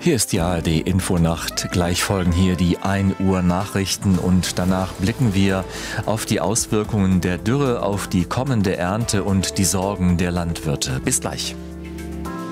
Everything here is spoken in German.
Hier ist die ARD-Infonacht. Gleich folgen hier die 1 Uhr Nachrichten und danach blicken wir auf die Auswirkungen der Dürre auf die kommende Ernte und die Sorgen der Landwirte. Bis gleich.